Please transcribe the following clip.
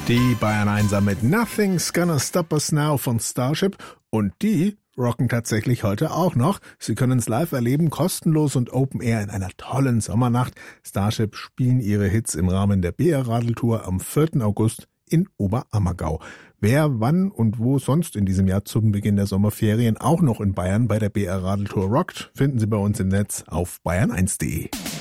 Die Bayern Einser mit Nothing's Gonna Stop Us Now von Starship und die rocken tatsächlich heute auch noch. Sie können es live erleben, kostenlos und Open Air in einer tollen Sommernacht. Starship spielen ihre Hits im Rahmen der BR-Radeltour am 4. August in Oberammergau. Wer, wann und wo sonst in diesem Jahr zum Beginn der Sommerferien auch noch in Bayern bei der BR-Radeltour rockt, finden Sie bei uns im Netz auf bayern1.de.